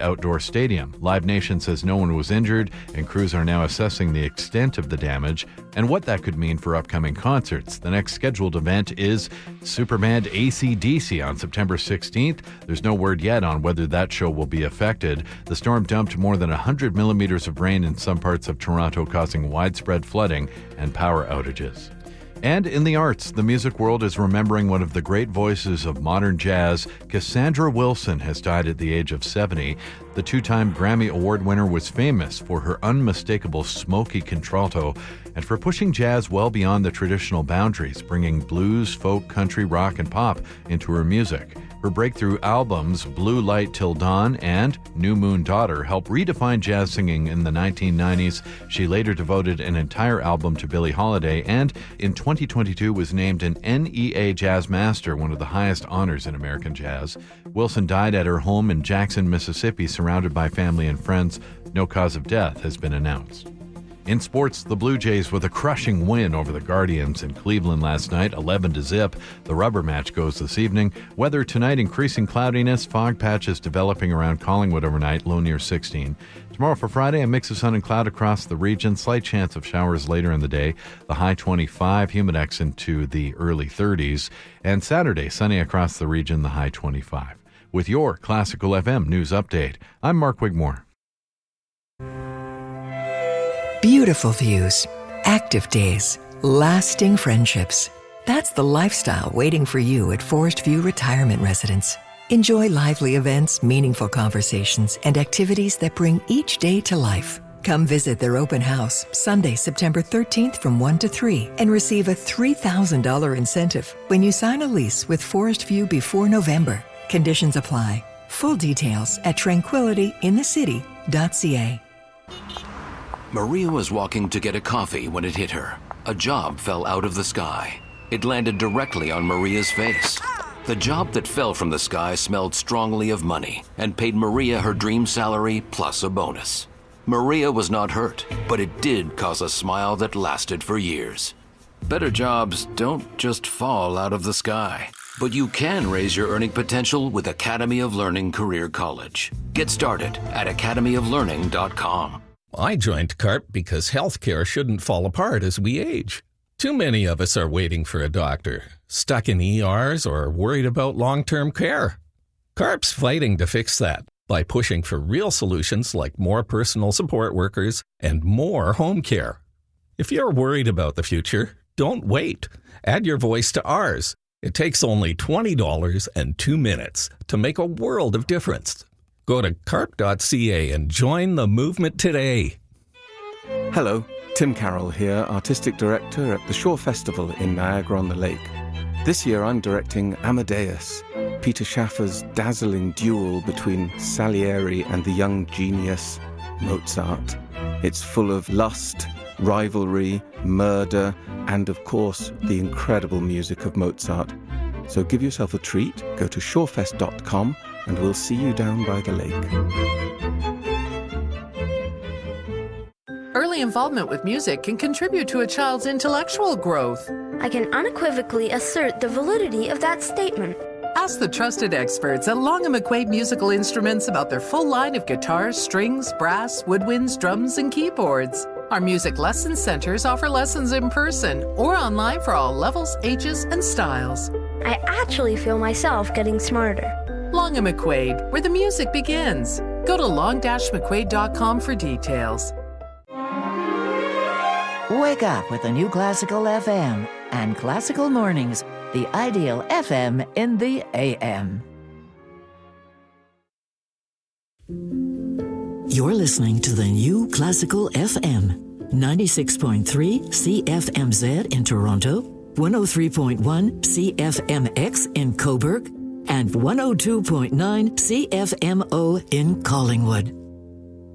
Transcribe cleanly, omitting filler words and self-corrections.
outdoor stadium. Live Nation says no one was injured, and crews are now assessing the extent of the damage and what that could mean for upcoming concerts. The next scheduled event is Superband AC/DC on September 16th. There's no word yet on whether that show will be affected. The storm dumped more than 100 millimeters of rain in some parts of Toronto, causing widespread flooding and power outages. And in the arts, the music world is remembering one of the great voices of modern jazz. Cassandra Wilson has died at the age of 70. The two-time Grammy Award winner was famous for her unmistakable smoky contralto and for pushing jazz well beyond the traditional boundaries, bringing blues, folk, country, rock, and pop into her music. Her breakthrough albums, Blue Light Till Dawn and New Moon Daughter, helped redefine jazz singing in the 1990s. She later devoted an entire album to Billie Holiday and in 2022 was named an NEA Jazz Master, one of the highest honors in American jazz. Wilson died at her home in Jackson, Mississippi, surrounded by family and friends. No cause of death has been announced. In sports, the Blue Jays with a crushing win over the Guardians in Cleveland last night, 11-0. The rubber match goes this evening. Weather tonight, increasing cloudiness, fog patches developing around Collingwood overnight, low near 16. Tomorrow for Friday, a mix of sun and cloud across the region, slight chance of showers later in the day, the high 25, humidex into the early 30s. And Saturday, sunny across the region, the high 25. With your Classical FM news update, I'm Mark Wigmore. Beautiful views, active days, lasting friendships. That's the lifestyle waiting for you at Forest View Retirement Residence. Enjoy lively events, meaningful conversations, and activities that bring each day to life. Come visit their open house Sunday, September 13th from 1 to 3 and receive a $3,000 incentive when you sign a lease with Forest View before November. Conditions apply. Full details at tranquilityinthecity.ca. Maria was walking to get a coffee when it hit her. A job fell out of the sky. It landed directly on Maria's face. The job that fell from the sky smelled strongly of money and paid Maria her dream salary plus a bonus. Maria was not hurt, but it did cause a smile that lasted for years. Better jobs don't just fall out of the sky, but you can raise your earning potential with Academy of Learning Career College. Get started at academyoflearning.com. I joined CARP because healthcare shouldn't fall apart as we age. Too many of us are waiting for a doctor, stuck in ERs, or worried about long-term care. CARP's fighting to fix that by pushing for real solutions like more personal support workers and more home care. If you're worried about the future, don't wait. Add your voice to ours. It takes only $20 and 2 minutes to make a world of difference. Go to carp.ca and join the movement today. Hello, Tim Carroll here, Artistic Director at the Shore Festival in Niagara-on-the-Lake. This year I'm directing Amadeus, Peter Schaffer's dazzling duel between Salieri and the young genius Mozart. It's full of lust, rivalry, murder, and of course the incredible music of Mozart. So give yourself a treat, go to shorefest.com and we'll see you down by the lake. Early involvement with music can contribute to a child's intellectual growth. I can unequivocally assert the validity of that statement. Ask the trusted experts at Long & McQuaid Musical Instruments about their full line of guitars, strings, brass, woodwinds, drums, and keyboards. Our music lesson centers offer lessons in person or online for all levels, ages, and styles. I actually feel myself getting smarter. Long & McQuaid, where the music begins. Go to long-mcquaid.com for details. Wake up with the new Classical FM and Classical Mornings, the ideal FM in the AM. You're listening to the new Classical FM, 96.3 CFMZ in Toronto, 103.1 CFMX in Cobourg, and 102.9 CFMO in Collingwood.